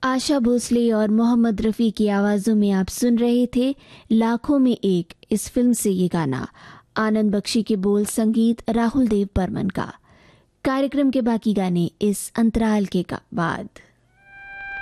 आशा भोसले और मोहम्मद रफ़ी की आवाज़ों में आप सुन रहे थे लाखों में एक, इस फिल्म से ये गाना। आनंद बख्शी के बोल, संगीत राहुल देव बर्मन का। कार्यक्रम के बाकी गाने इस अंतराल के बाद।